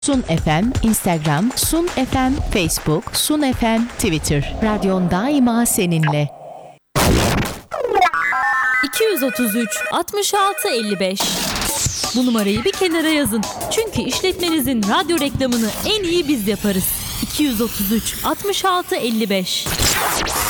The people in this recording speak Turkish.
Sun FM, Instagram, Sun FM, Facebook, Sun FM, Twitter. Radyon daima seninle. 233 66 55. Bu numarayı bir kenara yazın. Çünkü işletmenizin radyo reklamını en iyi biz yaparız. 233 66 55.